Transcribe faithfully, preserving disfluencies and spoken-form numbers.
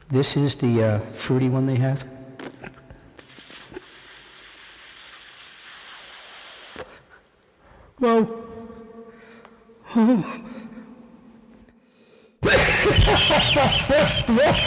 This is the uh, fruity one they have. Whoa. Oh.